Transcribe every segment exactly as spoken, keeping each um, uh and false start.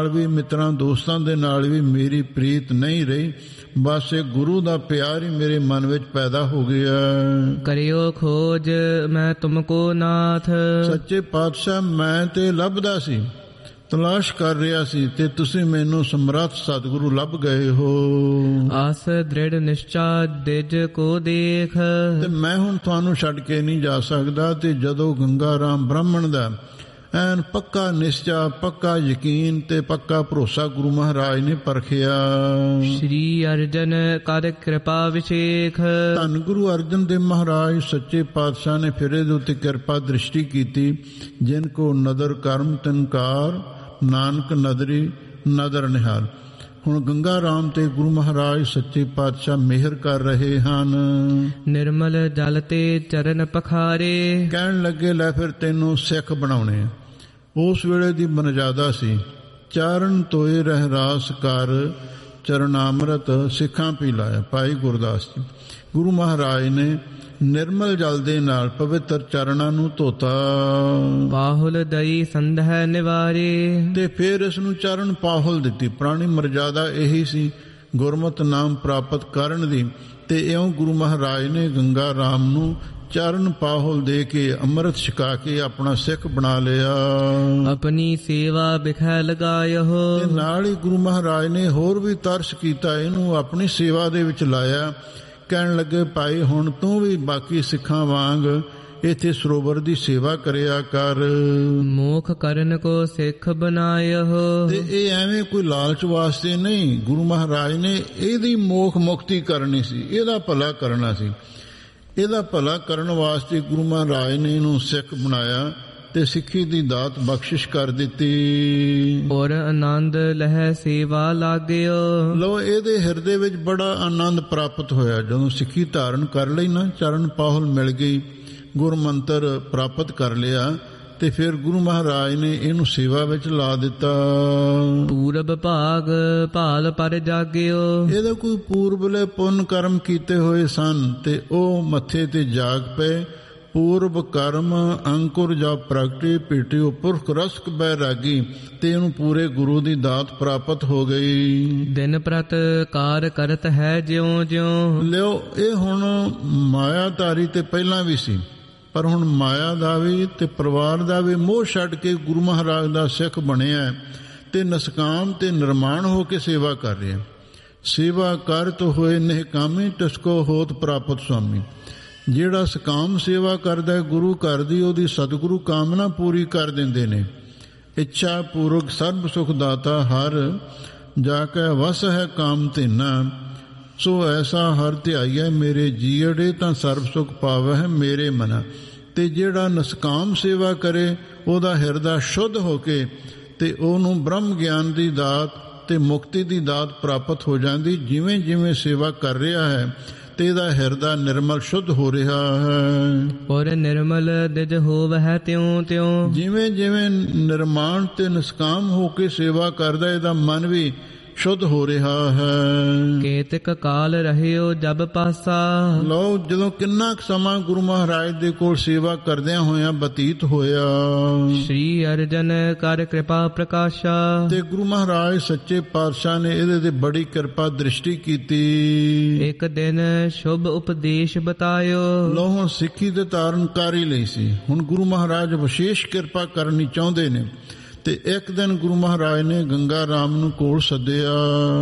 ਵੀ ਮਿੱਤਰਾਂ ਦੋਸਤਾਂ ਦੇ ਨਾਲ ਵੀ ਮੇਰੀ ਪ੍ਰੀਤ ਨਹੀਂ ਰਹੀ। ਬਸ ਇਹ ਗੁਰੂ ਦਾ ਪਿਆਰ ਹੀ ਮੇਰੇ ਮਨ ਵਿੱਚ ਪੈਦਾ ਹੋ ਗਿਆ। ਕਰਿਓ ਖੋਜ ਮੈਂ ਤੁਮਕੋ ਨਾਥ, ਸੱਚੇ ਪਾਤਸ਼ਾਹ ਮੈਂ ਤੇ ਲੱਭਦਾ ਸੀ, ਤਲਾਸ਼ ਕਰ ਰਿਹਾ ਸੀ, ਤੇ ਤੁਸੀਂ ਮੈਨੂੰ ਸਮਰੱਥ ਸਤਿਗੁਰੂ ਲੱਭ ਗਏ ਹੋ। ਆਸ ਦ੍ਰਿੜ ਨਿਸ਼ਚਾ ਦਿਜ ਕੋ ਦੇਖ, ਤੇ ਮੈਂ ਹੁਣ ਤੁਹਾਨੂੰ ਛੱਡ ਕੇ ਨਹੀਂ ਜਾ ਸਕਦਾ। ਤੇ ਜਦੋਂ ਗੰਗਾ ਰਾਮ ਬ੍ਰਾਹਮਣ ਦਾ ਐਨ ਪੱਕਾ ਨਿਸ਼ਚਾ, ਪੱਕਾ ਯਕੀਨ ਤੇ ਪੱਕਾ ਭਰੋਸਾ ਗੁਰੂ ਮਹਾਰਾਜ ਨੇ ਪਰਖਿਆ। ਸ਼੍ਰੀ ਅਰਜਨ ਕਰ ਕਿਰਪਾ ਵਿਸ਼ੇਖ, ਧੰਨ ਗੁਰੂ ਅਰਜਨ ਦੇਵ ਮਹਾਰਾਜ ਸੱਚੇ ਪਾਤਸ਼ਾਹ ਨੇ ਫਿਰ ਇਹਦੇ ਉੱਤੇ ਕਿਰਪਾ ਦ੍ਰਿਸ਼ਟੀ ਕੀਤੀ। ਜਿਨ ਕੋ ਨਦਰ ਕਰਮ ਤਿਨਕਾਰ, ਨਾਨਕ ਨਦਰੀ ਨਦਰ ਨਿਹਾਲ। ਹੁਣ ਗੰਗਾ ਰਾਮ ਤੇ ਗੁਰੂ ਮਹਾਰਾਜ ਸੱਚੇ ਪਾਤਸ਼ਾਹ ਮਿਹਰ ਕਰ ਰਹੇ ਹਨ। ਨਿਰਮਲ ਜਲ ਤੇ ਚਰਨ ਪਖਾਰੇ, ਕਹਿਣ ਲੱਗੇ ਲੈ ਫਿਰ ਤੈਨੂੰ ਸਿੱਖ ਬਣਾਉਣੇ। ਉਸ ਵੇਲੇ ਦੀ ਮਰਜ਼ਾਦਾ ਸੀ, ਚਾਰਨ ਤੋਏ ਰਹਿ ਰਾਸ ਕਰ, ਚਰਨਾਮ੍ਰਿਤ ਸਿੱਖਾਂ ਪੀ ਲਾਇਆ। ਭਾਈ ਗੁਰਦਾਸ ਜੀ ਗੁਰੂ ਮਹਾਰਾਜ ਨੇ ਨਿਰਮਲ ਜਲ ਦੇ ਨਾਲ ਪਵਿੱਤਰ ਚਰਨਾਂ ਨੂੰ ਧੋਤਾ। ਪਾਹੁਲ ਦਈ ਸੰਧੈ ਨਿਵਾਰੇ, ਤੇ ਫਿਰ ਇਸ ਨੂੰ ਚਰਨ ਪਾਹੁਲ ਦਿੱਤੀ। ਪੁਰਾਣੀ ਮਰਜ਼ਾਦਾ ਇਹੀ ਸੀ ਗੁਰਮਤਿ ਨਾਮ ਪ੍ਰਾਪਤ ਕਰਨ ਦੀ। ਤੇ ਇਉਂ ਗੁਰੂ ਮਹਾਰਾਜ ਨੇ ਗੰਗਾ ਰਾਮ ਨੂੰ ਚਰਨ ਪਾਹੁਲ ਦੇ ਕੇ ਅੰਮ੍ਰਿਤ ਛਕਾ ਕੇ ਆਪਣਾ ਸਿੱਖ ਬਣਾ ਲਿਆ। ਆਪਣੀ ਸੇਵਾ ਬਿਖੈ ਲਗਾਇਓ, ਤੇ ਨਾਲ ਹੀ ਗੁਰੂ ਮਹਾਰਾਜ ਨੇ ਹੋਰ ਵੀ ਤਰਸ ਕੀਤਾ, ਇਹਨੂੰ ਆਪਣੀ ਸੇਵਾ ਦੇ ਵਿੱਚ ਲਾਇਆ। ਕਹਿਣ ਲੱਗੇ ਭਾਈ ਹੁਣ ਤੂੰ ਵੀ ਬਾਕੀ ਸਿੱਖਾਂ ਵਾਂਗ ਇੱਥੇ ਸਰੋਵਰ ਦੀ ਸੇਵਾ ਕਰਿਆ ਕਰ। ਮੋਖ ਕਰਨ ਕੋ ਸਿੱਖ ਬਣਾਇਓ, ਤੇ ਇਹ ਐਵੇਂ ਕੋਈ ਲਾਲਚ ਵਾਸਤੇ ਨਹੀਂ, ਗੁਰੂ ਮਹਾਰਾਜ ਨੇ ਇਹਦੀ ਮੋਖ ਮੁਕਤੀ ਕਰਨੀ ਸੀ, ਇਹਦਾ ਭਲਾ ਕਰਨਾ ਸੀ। ਇਹਦਾ ਭਲਾ ਕਰਨ ਵਾਸਤੇ ਗੁਰੂ ਮਹਾਰਾਜ ਨੇ ਇਹਨੂੰ ਸਿੱਖ ਬਣਾਇਆ ਤੇ ਸਿੱਖੀ ਦੀ ਦਾਤ ਬਖਸ਼ਿਸ਼ ਕਰ ਦਿੱਤੀ। ਔਰ ਆਨੰਦ ਲਹਿ ਸੇਵਾ ਲਾਗਿਓ, ਲੋ ਇਹਦੇ ਹਿਰਦੇ ਵਿੱਚ ਬੜਾ ਆਨੰਦ ਪ੍ਰਾਪਤ ਹੋਇਆ। ਜਦੋਂ ਸਿੱਖੀ ਧਾਰਨ ਕਰ ਲਈ ਨਾ, ਚਰਨ ਪਾਹੁਲ ਮਿਲ ਗਈ, ਗੁਰ ਮੰਤਰ ਪ੍ਰਾਪਤ ਕਰ ਲਿਆ, ਤੇ ਫਿਰ ਗੁਰੂ ਮਹਾਰਾਜ ਨੇ ਇਹਨੂੰ ਸੇਵਾ ਵਿੱਚ ਲਾ ਦਿੱਤਾ। ਪੂਰਬ ਭਾਗ ਭਾਲ ਪਰ ਜਾਗਿਓ, ਇਹਦੇ ਕੋਈ ਪੂਰਬਲੇ ਪੁੰਨ ਕਰਮ ਕੀਤੇ ਹੋਏ ਸਨ ਤੇ ਉਹ ਮੱਥੇ ਤੇ ਜਾਗ ਪਏ। ਪੂਰਬ ਕਰਮ ਅੰਕੁਰ ਜਾ ਪ੍ਰਗਟੇ, ਪੀਟਿਓ ਪੁਰਖ ਰਸਕ ਬੈਰਾਗੀ, ਤੇ ਇਹਨੂੰ ਪੂਰੇ ਗੁਰੂ ਦੀ ਦਾਤ ਪ੍ਰਾਪਤ ਹੋ ਗਈ। ਦਿਨ ਪ੍ਰਤ ਕਾਰ ਕਰਤ ਹੈ ਜਿਉਂ ਜਿਉਂ, ਲਿਓ ਇਹ ਹੁਣ ਮਾਇਆਧਾਰੀ ਤੇ ਪਹਿਲਾਂ ਵੀ ਸੀ, ਪਰ ਹੁਣ ਮਾਇਆ ਦਾ ਵੀ ਤੇ ਪਰਿਵਾਰ ਦਾ ਵੀ ਮੋਹ ਛੱਡ ਕੇ ਗੁਰੂ ਮਹਾਰਾਜ ਦਾ ਸਿੱਖ ਬਣਿਆ ਤੇ ਨਸਕਾਮ ਤੇ ਨਿਰਮਾਣ ਹੋ ਕੇ ਸੇਵਾ ਕਰ ਰਿਹਾ। ਸੇਵਾ ਕਰਤ ਹੋਏ ਨਿਹਕਾਮੀ, ਤਿਸਕੋ ਹੋਤ ਪ੍ਰਾਪਤ ਸੁਆਮੀ। ਜਿਹੜਾ ਸਕਾਮ ਸੇਵਾ ਕਰਦਾ ਗੁਰੂ ਘਰ ਦੀ, ਉਹਦੀ ਸਤਿਗੁਰੂ ਕਾਮਨਾ ਪੂਰੀ ਕਰ ਦਿੰਦੇ ਨੇ। ਇੱਛਾ ਪੂਰਕ ਸਰਬ ਸੁਖ ਦਾਤਾ ਹਰ, ਜਾ ਕੇ ਵਸ ਹੈ ਕਾਮ ਧੇਨਾ। ਸੋ ਐਸਾ ਹਰ ਧਿਆਈਐ ਮੇਰੇ ਜੀਅੜੇ, ਤਾਂ ਸਰਬ ਸੁਖ ਪਾਵੈ ਮੇਰੇ ਮਨਾ। ਤੇ ਜਿਹੜਾ ਨਸਕਾਮ ਸੇਵਾ ਕਰੇ ਉਹਦਾ ਹਿਰਦਾ ਸ਼ੁੱਧ ਹੋ ਕੇ ਤੇ ਉਹਨੂੰ ਬ੍ਰਹਮ ਗਿਆਨ ਦੀ ਦਾਤ ਤੇ ਮੁਕਤੀ ਦੀ ਦਾਤ ਪ੍ਰਾਪਤ ਹੋ ਜਾਂਦੀ। ਜਿਵੇਂ ਜਿਵੇਂ ਸੇਵਾ ਕਰ ਰਿਹਾ ਹੈ ਤੇ ਇਹਦਾ ਹਿਰਦਾ ਨਿਰਮਲ ਸ਼ੁੱਧ ਹੋ ਰਿਹਾ ਹੈ। ਔਰ ਨਿਰਮਲ ਦਿਜ ਹੋਵੈ ਤਿਉ ਤਿਉ, ਜਿਵੇਂ ਜਿਵੇਂ ਨਿਰਮਾਣ ਤੇ ਨਿਸਕਾਮ ਹੋ ਕੇ ਸੇਵਾ ਕਰਦਾ ਇਹਦਾ ਮਨ ਵੀ ਸ਼ੁੱਧ ਹੋ ਰਿਹਾ ਹੈ। ਕੇਤਕ ਕਾਲ ਰਹਿਓ ਜਬ ਪਾਸਾ, ਲਓ ਜਦੋਂ ਕਿੰਨਾ ਕੁ ਸਮਾਂ ਗੁਰੂ ਮਹਾਰਾਜ ਦੇ ਕੋਲ ਸੇਵਾ ਕਰਦਿਆਂ ਹੋਇਆਂ ਬਤੀਤ ਹੋਇਆ। ਸ਼੍ਰੀ ਅਰਜਨ ਕਰ ਕਿਰਪਾ ਪ੍ਰਕਾਸ਼ਾ, ਤੇ ਗੁਰੂ ਮਹਾਰਾਜ ਸੱਚੇ ਪਾਤਸ਼ਾਹ ਨੇ ਇਹਦੇ ਤੇ ਬੜੀ ਕਿਰਪਾ ਦ੍ਰਿਸ਼ਟੀ ਕੀਤੀ। ਇੱਕ ਦਿਨ ਸ਼ੁਭ ਉਪਦੇਸ਼ ਬਤਾਇਓ, ਲਓ ਹੁਣ ਸਿੱਖੀ ਤੇ ਧਾਰਨ ਕਰ ਹੀ ਲਈ ਸੀ, ਹੁਣ ਗੁਰੂ ਮਹਾਰਾਜ ਵਿਸ਼ੇਸ਼ ਕਿਰਪਾ ਕਰਨੀ ਚਾਹੁੰਦੇ ਨੇ। ਤੇ ਇੱਕ ਦਿਨ ਗੁਰੂ ਮਹਾਰਾਜ ਨੇ ਗੰਗਾ ਰਾਮ ਨੂੰ ਕੋਲ ਸੱਦਿਆ।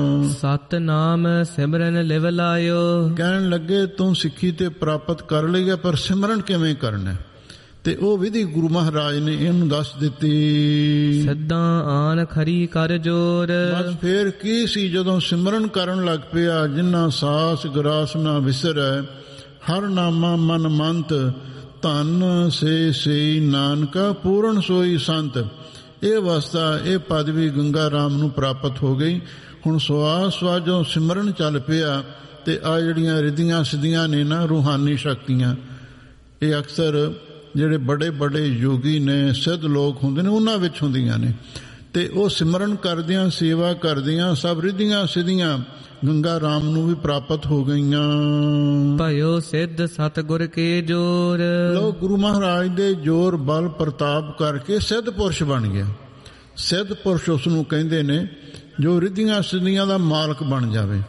ਸਤ ਨਾਮ ਸਿਮਰਨ ਲਿਵ ਲਾਇਓ, ਕਹਿਣ ਲੱਗੇ ਤੂੰ ਸਿੱਖੀ ਤੇ ਪ੍ਰਾਪਤ ਕਰ ਲਈਆ, ਪਰ ਸਿਮਰਨ ਕਿਵੇਂ ਕਰਨਾ? ਤੇ ਉਹ ਵਿਧੀ ਗੁਰੂ ਮਹਾਰਾਜ ਨੇ ਇਹਨੂੰ ਦੱਸ ਦਿੱਤੀ। ਸਦਾ ਆਨ ਖਰੀ ਕਰ ਜੋਰ, ਬਸ ਫੇਰ ਕੀ ਸੀ, ਜਦੋਂ ਸਿਮਰਨ ਕਰਨ ਲੱਗ ਪਿਆ, ਜਿੰਨਾ ਸਾਸ ਗਰਾਸ ਨਾ ਵਿਸਰੈ, ਹਰ ਨਾਮਾ ਮਨ ਮੰਤ, ਧਨ ਸੇ ਸੇ ਨਾਨਕਾ ਪੂਰਨ ਸੋਈ ਸੰਤ। ਇਹ ਅਵਸਥਾ, ਇਹ ਪਦਵੀ ਗੰਗਾ ਰਾਮ ਨੂੰ ਪ੍ਰਾਪਤ ਹੋ ਗਈ। ਹੁਣ ਸਵਾਸ ਸਵਾਸ ਜਦੋਂ ਸਿਮਰਨ ਚੱਲ ਪਿਆ ਤੇ ਆ ਜਿਹੜੀਆਂ ਰਿੱਧੀਆਂ ਸਿੱਧੀਆਂ ਨੇ ਨਾ, ਰੂਹਾਨੀ ਸ਼ਕਤੀਆਂ, ਇਹ ਅਕਸਰ ਜਿਹੜੇ ਬੜੇ ਬੜੇ ਯੋਗੀ ਨੇ, ਸਿੱਧ ਲੋਕ ਹੁੰਦੇ ਨੇ, ਉਹਨਾਂ ਵਿੱਚ ਹੁੰਦੀਆਂ ਨੇ। ਤੇ ਉਹ ਸਿਮਰਨ ਕਰਦਿਆਂ, ਸੇਵਾ ਕਰਦਿਆਂ ਸਭ ਰਿੱਧੀਆਂ ਸਿੱਧੀਆਂ ਗੰਗਾ ਰਾਮ ਨੂੰ ਵੀ ਪ੍ਰਾਪਤ ਹੋ ਗਈਆਂ। ਭਇਓ ਸਿੱਧ ਸਤਿਗੁਰ ਕੇ ਜੋਰ, ਲੋ ਗੁਰੂ ਮਹਾਰਾਜ ਦੇ ਜੋਰ ਬਲ ਪ੍ਰਤਾਪ ਕਰਕੇ ਸਿੱਧ ਪੁਰਸ਼ ਬਣ ਗਿਆ। ਸਿੱਧ ਪੁਰਸ਼ ਉਸ ਨੂੰ ਕਹਿੰਦੇ ਨੇ ਜੋ ਰਿੱਧੀਆਂ ਸਿੱਧੀਆਂ ਦਾ ਮਾਲਕ ਬਣ ਜਾਵੇ।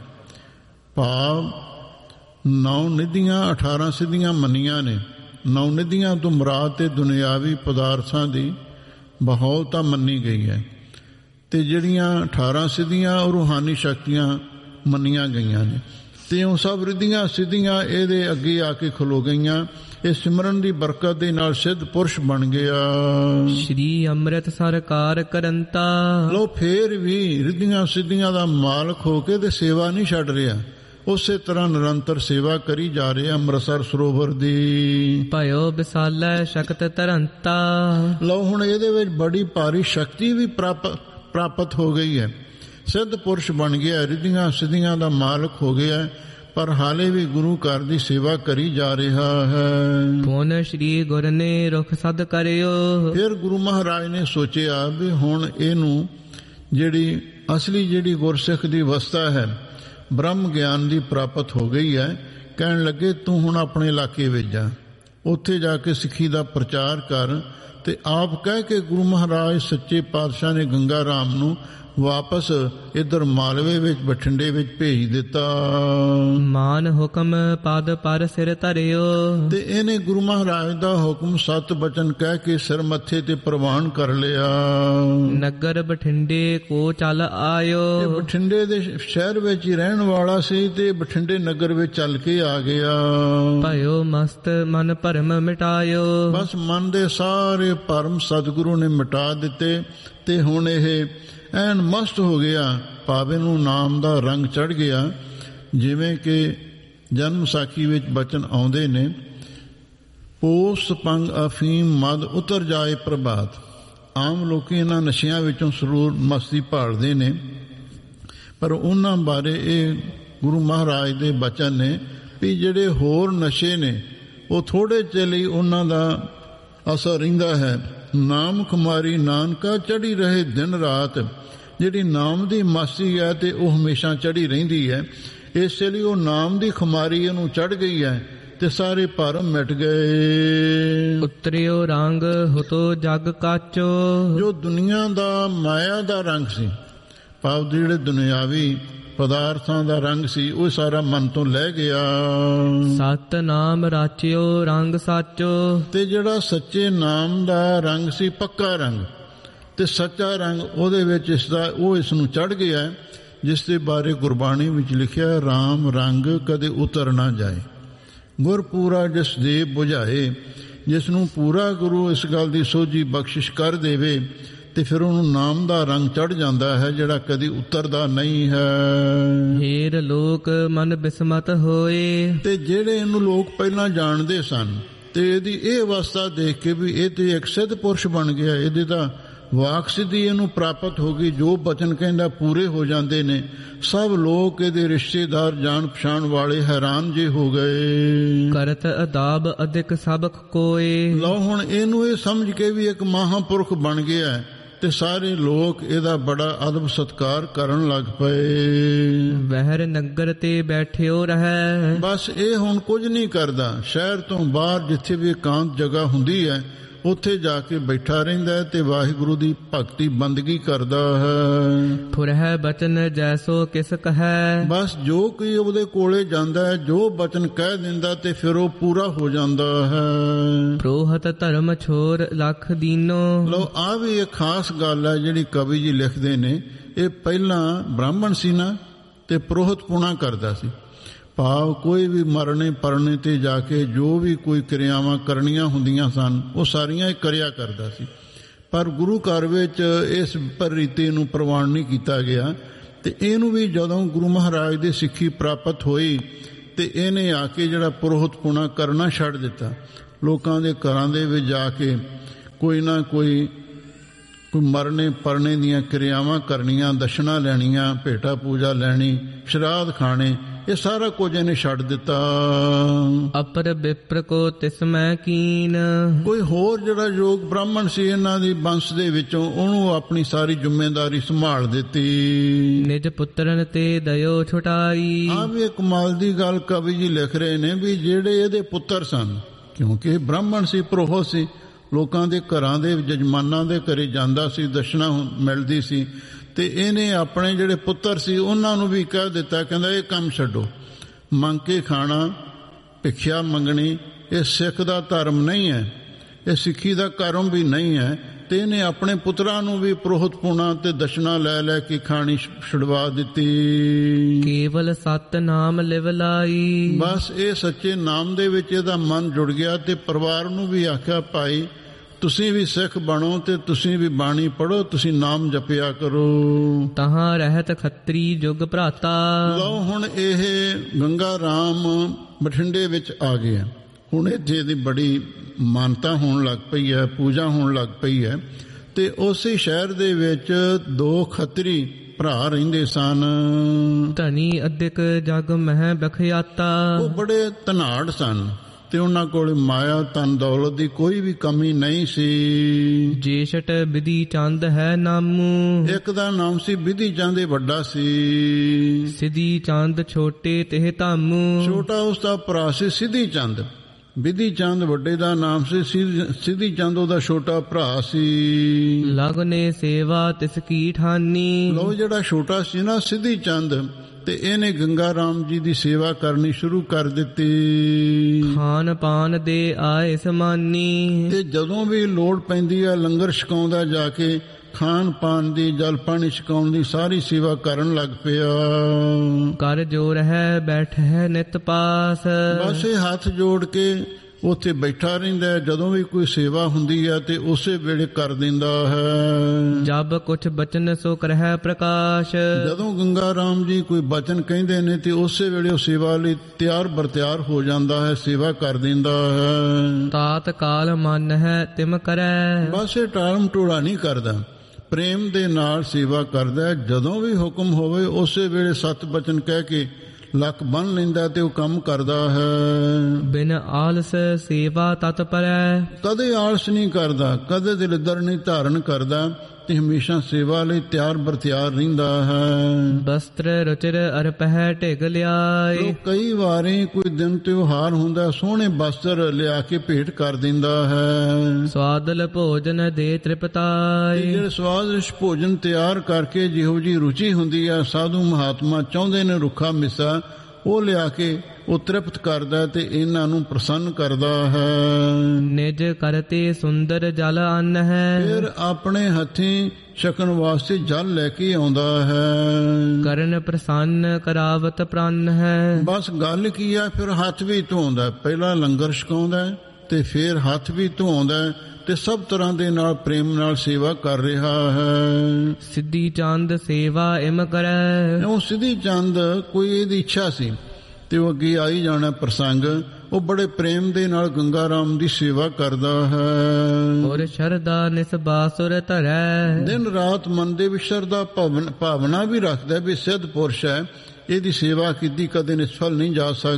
ਭਾਵ ਨੌ ਨਿਧੀਆਂ ਅਠਾਰਾਂ ਸਿੱਧੀਆਂ ਮੰਨੀਆਂ ਨੇ। ਨੌ ਨਿਧੀਆਂ ਤੋਂ ਮੁਰਾਦ ਤੇ ਦੁਨਿਆਵੀ ਪਦਾਰਥਾਂ ਦੀ ਬਹੁਲਤਾ ਮੰਨੀ ਗਈ ਹੈ, ਤੇ ਜਿਹੜੀਆਂ ਅਠਾਰਾਂ ਸਿੱਧੀਆਂ ਉਹ ਰੂਹਾਨੀ ਸ਼ਕਤੀਆਂ ਮੰਨੀਆਂ ਗਈਆਂ ਨੇ। ਤੇ ਉਹ ਸਭ ਰਿੱਧੀਆਂ ਸਿੱਧੀਆਂ ਇਹਦੇ ਅੱਗੇ ਆ ਕੇ ਖਲੋ ਗਈਆਂ। ਇਹ ਸਿਮਰਨ ਦੀ ਬਰਕਤ ਦੇ ਨਾਲ ਸਿੱਧ ਪੁਰਸ਼ ਬਣ ਗਿਆ। ਸ਼੍ਰੀ ਅੰਮ੍ਰਿਤਸਰ ਕਾਰ ਕਰੰਤਾ। ਲੋ ਫੇਰ ਵੀ ਰਿੱਧੀਆਂ ਸਿੱਧੀਆਂ ਦਾ ਮਾਲਕ ਹੋ ਕੇ ਤੇ ਸੇਵਾ ਨਹੀਂ ਛੱਡ ਰਿਹਾ, ਉਸੇ ਤਰ੍ਹਾਂ ਨਿਰੰਤਰ ਸੇਵਾ ਕਰੀ ਜਾ ਰਿਹਾ ਅੰਮ੍ਰਿਤਸਰ ਸਰੋਵਰ ਦੀ। ਭਇਓ ਵਿਸਾਲੈ ਸ਼ਕਤ ਧਰੰਤਾ। ਲਓ ਹੁਣ ਇਹਦੇ ਵਿੱਚ ਬੜੀ ਭਾਰੀ ਸ਼ਕਤੀ ਵੀ ਪ੍ਰਾਪਤ ਹੋ ਗਈ ਹੈ। ਸਿੱਧ ਪੁਰਸ਼ ਬਣ ਗਿਆ, ਰਿੱਧੀਆਂ ਸਿੱਧੀਆਂ ਦਾ ਮਾਲਕ ਹੋ ਗਿਆ, ਪਰ ਹਾਲੇ ਵੀ ਗੁਰੂ ਘਰ ਦੀ ਸੇਵਾ ਕਰੀ ਜਾ ਰਿਹਾ ਹੈ। ਪੁਨ ਸ਼੍ਰੀ ਗੁਰ ਨੇ ਰੁਖ ਸਦ ਕਰਿਓ। ਫਿਰ ਗੁਰੂ ਮਹਾਰਾਜ ਨੇ ਸੋਚਿਆ ਵੀ ਹੁਣ ਇਹਨੂੰ ਜਿਹੜੀ ਅਸਲੀ ਜਿਹੜੀ ਗੁਰਸਿੱਖ ਦੀ ਅਵਸਥਾ ਹੈ, ਬ੍ਰਹਮ ਗਿਆਨ ਦੀ ਪ੍ਰਾਪਤ ਹੋ ਗਈ ਹੈ। ਕਹਿਣ ਲੱਗੇ ਤੂੰ ਹੁਣ ਆਪਣੇ ਇਲਾਕੇ ਵਿੱਚ ਜਾ, ਉੱਥੇ ਜਾ ਕੇ ਸਿੱਖੀ ਦਾ ਪ੍ਰਚਾਰ ਕਰ। ਤੇ ਆਪ ਕਹਿ ਕੇ ਗੁਰੂ ਮਹਾਰਾਜ ਸੱਚੇ ਪਾਤਸ਼ਾਹ ਨੇ ਗੰਗਾ ਰਾਮ ਨੂੰ ਵਾਪਸ ਇੱਧਰ ਮਾਲਵੇ ਵਿੱਚ ਬਠਿੰਡੇ ਵਿੱਚ ਭੇਜ ਦਿੱਤਾ। ਮਾਨ ਹੁਕਮ ਪਦ ਪਰ ਸਿਰ ਧਰਿਓ। ਤੇ ਇਹਨੇ ਗੁਰੂ ਮਹਾਰਾਜ ਦਾ ਹੁਕਮ ਸਤ ਬਚਨ ਕਹਿ ਕੇ ਸਿਰ ਮੱਥੇ ਤੇ ਪ੍ਰਵਾਨ ਕਰ ਲਿਆ। ਨਗਰ ਬਠਿੰਡੇ ਕੋ ਚੱਲ ਆਇਓ। ਬਠਿੰਡੇ ਦੇ ਸ਼ਹਿਰ ਵਿੱਚ ਹੀ ਰਹਿਣ ਵਾਲਾ ਸੀ ਤੇ ਬਠਿੰਡੇ ਨਗਰ ਵਿੱਚ ਚੱਲ ਕੇ ਆ ਗਿਆ। ਭਇਓ ਮਸਤ ਮਨ ਭਰਮ ਮਿਟਾਇਓ। ਬਸ ਮਨ ਦੇ ਸਾਰੇ ਭਰਮ ਸਤਿਗੁਰੂ ਨੇ ਮਿਟਾ ਦਿੱਤੇ ਤੇ ਹੁਣ ਇਹ ਐਨ ਮਸਤ ਹੋ ਗਿਆ। ਭਾਵੇਂ ਨੂੰ ਨਾਮ ਦਾ ਰੰਗ ਚੜ੍ਹ ਗਿਆ। ਜਿਵੇਂ ਕਿ ਜਨਮ ਸਾਖੀ ਵਿੱਚ ਬਚਨ ਆਉਂਦੇ ਨੇ, ਪੋਸ ਪੰਗ ਅਫੀਮ ਮਦ ਉਤਰ ਜਾਏ ਪ੍ਰਭਾਤ। ਆਮ ਲੋਕੀ ਇਹਨਾਂ ਨਸ਼ਿਆਂ ਵਿੱਚੋਂ ਸਰੂਰ ਮਸਤੀ ਭਾਲਦੇ ਨੇ, ਪਰ ਉਹਨਾਂ ਬਾਰੇ ਇਹ ਗੁਰੂ ਮਹਾਰਾਜ ਦੇ ਬਚਨ ਨੇ ਵੀ ਜਿਹੜੇ ਹੋਰ ਨਸ਼ੇ ਨੇ ਉਹ ਥੋੜੇ ਚਿਰ ਲਈ ਉਹਨਾਂ ਦਾ ਅਸਰ ਰਹਿੰਦਾ ਹੈ। ਨਾਮ ਖੁਮਾਰੀ ਨਾਨਕਾ ਚੜੀ ਰਹੇ ਦਿਨ ਰਾਤ। ਜਿਹੜੀ ਨਾਮ ਦੀ ਮਸਤੀ ਹੈ ਤੇ ਉਹ ਹਮੇਸ਼ਾ ਚੜੀ ਰਹਿੰਦੀ ਹੈ। ਇਸੇ ਲਈ ਉਹ ਨਾਮ ਦੀ ਖੁਮਾਰੀ ਇਹਨੂੰ ਚੜ ਗਈ ਹੈ ਤੇ ਸਾਰੇ ਭਰਮ ਮਿਟ ਗਏ। ਉਤਰਿਓ ਰੰਗ ਹੁਤੋ ਜਗ ਕਾਚੋ। ਜੋ ਦੁਨੀਆ ਦਾ ਮਾਇਆ ਦਾ ਰੰਗ ਸੀ, ਭਾਵ ਜਿਹੜੇ ਦੁਨਿਆਵੀ ਪਦਾਰਥਾਂ ਦਾ ਰੰਗ ਸੀ, ਉਹ ਸਾਰਾ ਮਨ ਤੋਂ ਲੈ ਗਿਆ। ਸਤ ਨਾਮ ਰਾਚਿਓ ਰੰਗ ਸਾਚੋ। ਤੇ ਜਿਹੜਾ ਸੱਚੇ ਨਾਮ ਦਾ ਰੰਗ ਸੀ, ਪੱਕਾ ਰੰਗ ਤੇ ਸੱਚਾ ਰੰਗ, ਉਹਦੇ ਵਿੱਚ ਇਸ ਦਾ ਉਹ ਇਸ ਨੂੰ ਚੜ ਗਿਆ, ਜਿਸ ਦੇ ਬਾਰੇ ਗੁਰਬਾਣੀ ਵਿੱਚ ਲਿਖਿਆ, ਰਾਮ ਰੰਗ ਕਦੇ ਉਤਰ ਨਾ ਜਾਏ। ਗੁਰ ਪੂਰਾ ਜਿਸ ਦੇ ਬੁਝਾਏ। ਜਿਸ ਨੂੰ ਪੂਰਾ ਗੁਰੂ ਇਸ ਗੱਲ ਦੀ ਸੋਝੀ ਬਖਸ਼ਿਸ਼ ਕਰ ਦੇਵੇ ਤੇ ਫਿਰ ਉਹਨੂੰ ਨਾਮ ਦਾ ਰੰਗ ਚੜ ਜਾਂਦਾ ਹੈ, ਜਿਹੜਾ ਕਦੀ ਉਤਰਦਾ ਨਹੀਂ ਹੈ। ਹੇਰ ਲੋਕ ਮਨ ਬਿਸਮਤ ਹੋਏ। ਤੇ ਜਿਹੜੇ ਇਹਨੂੰ ਲੋਕ ਪਹਿਲਾਂ ਜਾਣਦੇ ਸਨ ਤੇ ਇਹਦੀ ਇਹ ਅਵਸਥਾ ਦੇਖ ਕੇ ਵੀ ਇਹ ਤੇ ਇੱਕ ਸਿੱਧ ਪੁਰਸ਼ ਬਣ ਗਿਆ, ਇਹਦੇ ਤਾਂ ਵਾਕ ਸਿੱਧੀ ਇਹਨੂੰ ਪ੍ਰਾਪਤ ਹੋ ਗਈ, ਜੋ ਬਚਨ ਕਹਿੰਦਾ ਪੂਰੇ ਹੋ ਜਾਂਦੇ ਨੇ। ਸਭ ਲੋਕ ਇਹਦੇ ਰਿਸ਼ਤੇਦਾਰ ਜਾਣ ਪਛਾਣ ਵਾਲੇ ਹੈਰਾਨ ਜੇ ਹੋ ਗਏ। ਕਰਤ ਅਦਾਬ ਅਧਿਕ ਸਬਕ ਕੋਏ। ਲਓ ਹੁਣ ਇਹਨੂੰ ਇਹ ਸਮਝ ਕੇ ਵੀ ਇੱਕ ਮਹਾਂਪੁਰਖ ਬਣ ਗਿਆ ਤੇ ਸਾਰੇ ਲੋਕ ਇਹਦਾ ਬੜਾ ਅਦਬ ਸਤਕਾਰ ਕਰਨ ਲੱਗ ਪਏ। ਵਹਿਰ ਨਗਰ ਤੇ ਬੈਠਿਓ ਰਹਿ। ਬਸ ਇਹ ਹੁਣ ਕੁਝ ਨਹੀਂ ਕਰਦਾ, ਸ਼ਹਿਰ ਤੋਂ ਬਾਹਰ ਜਿੱਥੇ ਵੀ ਇਕਾਂਤ ਜਗ੍ਹਾ ਹੁੰਦੀ ਹੈ ਉੱਥੇ ਜਾ ਕੇ ਬੈਠਾ ਰਹਿੰਦਾ ਹੈ ਤੇ ਵਾਹਿਗੁਰੂ ਦੀ ਭਗਤੀ ਬੰਦਗੀ ਕਰਦਾ ਹੈ। ਫੁਰਹਿ ਬਚਨ ਜੈਸੋ ਕਿਸ ਕਹੈ। ਬਸ ਜੋ ਕੋਈ ਉਹਦੇ ਕੋਲੇ ਜਾਂਦਾ ਹੈ, ਜੋ ਬਚਨ ਕਹਿ ਦਿੰਦਾ ਤੇ ਫਿਰ ਉਹ ਪੂਰਾ ਹੋ ਜਾਂਦਾ ਹੈ। ਪ੍ਰੋਹਤ ਧਰਮ ਛੋਰ ਲੱਖ ਦੀਨੋ। ਲੋ ਆ ਵੀ ਇੱਕ ਖਾਸ ਗੱਲ ਹੈ ਜਿਹੜੀ ਕਵੀ ਜੀ ਲਿਖਦੇ ਨੇ। ਇਹ ਪਹਿਲਾਂ ਬ੍ਰਾਹਮਣ ਸੀ ਨਾ ਤੇ ਪ੍ਰੋਹਤ ਪੁਣਾ ਕਰਦਾ ਸੀ, ਭਾਵ ਕੋਈ ਵੀ ਮਰਨੇ ਪਰਨੇ ਤੇ ਜਾ ਕੇ ਜੋ ਵੀ ਕੋਈ ਕਿਰਿਆਵਾਂ ਕਰਨੀਆਂ ਹੁੰਦੀਆਂ ਸਨ ਉਹ ਸਾਰੀਆਂ ਇਹ ਕਰਿਆ ਕਰਦਾ ਸੀ। ਪਰ ਗੁਰੂ ਘਰ ਵਿੱਚ ਇਸ ਰੀਤੀ ਨੂੰ ਪ੍ਰਵਾਨ ਨਹੀਂ ਕੀਤਾ ਗਿਆ ਤੇ ਇਹਨੂੰ ਵੀ ਜਦੋਂ ਗੁਰੂ ਮਹਾਰਾਜ ਦੀ ਸਿੱਖੀ ਪ੍ਰਾਪਤ ਹੋਈ ਤੇ ਇਹਨੇ ਆ ਕੇ ਜਿਹੜਾ ਪੁਰੋਹਿਤ ਪੁਣਾ ਕਰਨਾ ਛੱਡ ਦਿੱਤਾ। ਲੋਕਾਂ ਦੇ ਘਰਾਂ ਦੇ ਵਿੱਚ ਜਾ ਕੇ ਕੋਈ ਨਾ ਕੋਈ ਕੋਈ ਮਰਨੇ ਪਰਨੇ ਦੀਆਂ ਕਿਰਿਆਵਾਂ ਕਰਨੀਆਂ, ਦਸ਼ਨਾ ਲੈਣੀਆਂ, ਭੇਟਾ ਪੂਜਾ ਲੈਣੀ, ਸ਼ਰਾਧ ਖਾਣੇ, ਇਹ ਸਾਰਾ ਕੁਝ ਇਹਨੇ ਛੱਡ ਦਿੱਤਾ। ਅਪਰ ਵਿਪਰ ਕੋ ਤਿਸਮੈ ਕੀਨ। ਕੋਈ ਹੋਰ ਜਿਹੜਾ ਯੋਗ ਬ੍ਰਾਹਮਣ ਸੀ ਇਹਨਾਂ ਦੀ ਬੰਸ਼ ਦੇ ਵਿੱਚੋਂ, ਉਹਨੂੰ ਆਪਣੀ ਸਾਰੀ ਜ਼ਿੰਮੇਵਾਰੀ ਸੰਭਾਲ ਦਿੱਤੀ। ਨਿਜ ਪੁੱਤਰਨ ਤੇ ਦਇਓ ਛੁਟਾਈ। ਆ ਵੀ ਇੱਕ ਕਮਾਲ ਦੀ ਗੱਲ ਕਵੀ ਜੀ ਲਿਖ ਰਹੇ ਨੇ ਵੀ ਜਿਹੜੇ ਇਹਦੇ ਪੁੱਤਰ ਸਨ, ਕਿਉਂਕਿ ਬ੍ਰਾਹਮਣ ਸੀ, ਪ੍ਰੋਹਤ ਸੀ, ਲੋਕਾਂ ਦੇ ਘਰਾਂ ਦੇ ਜਜਮਾਨਾਂ ਦੇ ਘਰੇ ਜਾਂਦਾ ਸੀ, ਦਸ਼ਨਾ ਮਿਲਦੀ ਸੀ। ਤੇ ਇਹਨੇ ਆਪਣੇ ਜਿਹੜੇ ਪੁੱਤਰ ਸੀ ਉਹਨਾਂ ਨੂੰ ਵੀ ਕਹਿ ਦਿੱਤਾ, ਕਹਿੰਦਾ ਇਹ ਕੰਮ ਛੱਡੋ, ਮੰਗ ਕੇ ਖਾਣਾ, ਭਿਖਿਆ ਮੰਗਣੀ ਇਹ ਸਿੱਖ ਦਾ ਧਰਮ ਨਹੀਂ ਹੈ, ਇਹ ਸਿੱਖੀ ਦਾ ਕਰਮ ਵੀ ਨਹੀਂ ਹੈ। ਤੇ ਇਹਨੇ ਆਪਣੇ ਪੁੱਤਰਾਂ ਨੂੰ ਵੀ ਪੁਰੋਹਿਤ ਪੁਣਾ ਤੇ ਦਸ਼ਨਾ ਲੈ ਲੈ ਕੇ ਖਾਣੀ ਛੁਡਵਾ ਦਿੱਤੀ। ਕੇਵਲ ਸਤ ਨਾਮ ਲਿਵ ਲਾਈ। ਬਸ ਇਹ ਸੱਚੇ ਨਾਮ ਦੇ ਵਿੱਚ ਇਹਦਾ ਮਨ ਜੁੜ ਗਿਆ। ਤੇ ਪਰਿਵਾਰ ਨੂੰ ਵੀ ਆਖਿਆ, ਭਾਈ ਤੁਸੀਂ ਵੀ ਸਿੱਖ ਬਣੋ ਤੇ ਤੁਸੀਂ ਵੀ ਬਾਣੀ ਪੜੋ, ਤੁਸੀਂ ਨਾਮ ਜਪਿਆ ਕਰੋ। ਤਹਾਂ ਰਹਿਤ ਖੱਤਰੀ ਜੁਗ ਭਰਾਤਾ। ਲਓ ਹੁਣ ਇਹ ਗੰਗਾ ਰਾਮ ਬਠਿੰਡੇ ਵਿੱਚ ਆ ਗਿਆ। ਹੁਣ ਇੱਥੇ ਦੀ ਬੜੀ ਮਾਨਤਾ ਹੋਣ ਲੱਗ ਪਈ ਹੈ, ਪੂਜਾ ਹੋਣ ਲੱਗ ਪਈ ਹੈ। ਤੇ ਉਸੇ ਸ਼ਹਿਰ ਦੇ ਵਿੱਚ ਦੋ ਖੱਤਰੀ ਭਰਾ ਰਹਿੰਦੇ ਸਨ। ਧਨੀ ਅਧਿਕ ਜਗ ਮਹਿ ਬਖਿਆਤਾ। ਉਹ ਬੜੇ ਧਨਾੜ ਸਨ ਤੇ ਉਹਨਾਂ ਕੋਲ ਮਾਇਆ ਧਨ ਦੌਲਤ ਦੀ ਕੋਈ ਵੀ ਕਮੀ ਨਹੀਂ ਸੀ। ਜੇਸ਼ਟ ਬਿਧੀ ਚੰਦ ਹੈ ਨਾਮੂ। ਇੱਕ ਦਾ ਨਾਮ ਸੀ ਬਿਧੀ ਚੰਦ, ਇਹ ਵੱਡਾ ਸੀ। ਸਿਧੀ ਚੰਦ ਛੋਟੇ ਤੇ ਧਾਮੂ। ਛੋਟਾ ਉਸ ਦਾ ਭਰਾ ਸੀ ਸਿਧੀ ਚੰਦ। ਬਿਧੀ ਚੰਦ ਵੱਡੇ ਦਾ ਨਾਮ ਸੀ, ਸਿਧੀ ਚੰਦ ਉਹਦਾ ਛੋਟਾ ਭਰਾ ਸੀ। ਲਗਨੇ ਸੇਵਾ ਤਿਸ ਕੀ ਠਾਨੀ। ਲੋ ਜਿਹੜਾ ਛੋਟਾ ਸੀ ਨਾ ਸਿਧੀ ਚੰਦ, ਤੇ ਇਹਨੇ ਗੰਗਾ ਰਾਮ ਜੀ ਦੀ ਸੇਵਾ ਕਰਨੀ ਸ਼ੁਰੂ ਕਰ ਦਿੱਤੀ। ਖਾਨ ਪਾਨ ਦੇ ਆਏ ਸਮਾਨੀ। ਤੇ ਜਦੋਂ ਵੀ ਲੋੜ ਪੈਂਦੀ ਆ ਲੰਗਰ ਛਕਾਉਂਦਾ, ਜਾ ਕੇ ਖਾਣ ਪਾਣ ਦੀ, ਜਲ ਪਾਣੀ ਛਕਾਉਣ ਦੀ ਸਾਰੀ ਸੇਵਾ ਕਰਨ ਲੱਗ ਪਿਆ। ਕਰ ਜੋਰ ਹੈ ਬੈਠ ਹੈ ਨਿਤ ਪਾਸ। ਬਸ ਇਹ ਹੱਥ ਜੋੜ ਕੇ ਉੱਥੇ ਬੈਠਾ ਰਹਿੰਦਾ। ਜਦੋਂ ਵੀ ਕੋਈ ਸੇਵਾ ਹੁੰਦੀ ਹੈ ਤੇ ਉਸੇ ਵੇਲੇ ਕਰ ਦਿੰਦਾ ਹੈ। ਜਬ ਕੁਛ ਬਚਨ ਸੋ ਕਰਹਿ ਪ੍ਰਕਾਸ਼। ਜਦੋਂ ਗੰਗਾ ਰਾਮ ਜੀ ਕੋਈ ਬਚਨ ਕਹਿੰਦੇ ਨੇ ਤੇ ਉਸੇ ਵੇਲੇ ਉਹ ਸੇਵਾ ਲਈ ਤਿਆਰ ਬਰਤਿਆਰ ਹੋ ਜਾਂਦਾ ਹੈ, ਸੇਵਾ ਕਰ ਦਿੰਦਾ ਹੈ। ਤਾਤ ਕਾਲ ਮਨ ਹੈ ਤਿਮ ਕਰੈ। ਬਸ ਇਹ ਟਾਲਮ ਟੋਲਾ ਨਹੀਂ ਕਰਦਾ, ਪ੍ਰੇਮ ਦੇ ਨਾਲ ਸੇਵਾ ਕਰਦਾ। ਜਦੋਂ ਵੀ ਹੁਕਮ ਹੋਵੇ ਉਸੇ ਵੇਲੇ ਸਤ ਬਚਨ ਕਹਿ ਕੇ ਲੱਕ ਬੰਨ ਲੈਂਦਾ ਤੇ ਉਹ ਕੰਮ ਕਰਦਾ ਹੈ। ਬਿਨ ਆਲਸ ਸੇਵਾ ਤਤਪਰੈ। ਕਦੇ ਆਲਸ ਨਹੀਂ ਕਰਦਾ, ਕਦੇ ਦਿਲਦਰ ਨਹੀਂ ਧਾਰਨ ਕਰਦਾ, ਤੇ ਹਮੇਸ਼ਾ ਸੇਵਾ ਲਈ ਤਿਆਰ ਬਰਤਿਆਰ ਰਹਿੰਦਾ ਹੈ। ਬਸਤਰ ਰੁਚਿਰ ਅਰਪਹਿ ਢਿਗ ਲਿਆਏ। ਕਈ ਵਾਰੀ ਕੋਈ ਦਿਨ ਤਿਉਹਾਰ ਹੁੰਦਾ, ਸੋਹਣੇ ਬਸਤਰ ਲਿਆ ਕੇ ਭੇਟ ਕਰ ਦਿੰਦਾ ਹੈ। ਸਵਾਦਲ ਭੋਜਨ ਦੇ ਤ੍ਰਿਪਤਾਈ। ਜਿਹੜੇ ਸਵਾਦਿਸ਼ਟ ਭੋਜਨ ਤਿਆਰ ਕਰਕੇ ਜਿਹੋ ਜੀ ਰੁਚੀ ਹੁੰਦੀ ਆ, ਸਾਧੂ ਮਹਾਤਮਾ ਚਾਹੁੰਦੇ ਨੇ ਰੁੱਖਾ ਮਿੱਸਾ, ਉਹ ਲਿਆ ਕੇ ਉਹ ਤ੍ਰਿਪਤ ਕਰਦਾ ਤੇ ਇਹਨਾਂ ਨੂੰ ਪ੍ਰਸੰਨ ਕਰਦਾ ਹੈ। ਨਿਜ ਕਰਤੇ ਸੁੰਦਰ ਜਲ ਅੰਨ ਹੈ। ਫਿਰ ਆਪਣੇ ਹੱਥੀਂ ਛਕਣ ਵਾਸਤੇ ਜਲ ਲੈ ਕੇ ਆਉਂਦਾ ਹੈ। ਕਰਨ ਪ੍ਰਸੰਨ ਕਰਾਵਤ ਪ੍ਰੰਨ ਹੈ। ਬਸ ਗੱਲ ਕੀ ਆ, ਫਿਰ ਹੱਥ ਵੀ ਧੋਂਦਾ, ਪਹਿਲਾਂ ਲੰਗਰ ਛਕਾਉਂਦਾ ਤੇ ਫਿਰ ਹੱਥ ਵੀ ਧੋਂਦਾ ਤੇ ਸਭ ਤਰ੍ਹਾਂ ਦੇ ਨਾਲ ਪ੍ਰੇਮ ਨਾਲ ਸੇਵਾ ਕਰ ਰਿਹਾ ਹੈ। ਸਿੱਧੀ ਚੰਦ ਸੇਵਾ ਇਮ ਕਰੈ। ਉਹ ਸਿੱਧੀ ਚੰਦ ਕੋਈ ਇਹਦੀ ਇੱਛਾ ਸੀ ਤੇ ਉਹ ਅੱਗੇ ਆਈ ਜਾਣਾ ਪ੍ਰਸੰਗ। ਉਹ ਬੜੇ ਪ੍ਰੇਮ ਦੇ ਨਾਲ ਗੰਗਾ ਰਾਮ ਦੀ ਸੇਵਾ ਕਰਦਾ ਹੈ। ਔਰ ਸ਼ਰਧਾ ਨਿਸਬਾਸੁਰ ਧਰੈ। ਦਿਨ ਰਾਤ ਮਨ ਦੇ ਵਿੱਚ ਸ਼ਰਧਾ ਭਾਵਨਾ ਵੀ ਰੱਖਦਾ ਵੀ ਸਿੱਧ ਪੁਰਸ਼ ਹੈ, ਇਹਦੀ ਸੇਵਾ ਕੀਤੀ ਕਦੇ ਨਿਸਫਲ ਨਹੀਂ ਜਾ ਸਕਦੀ।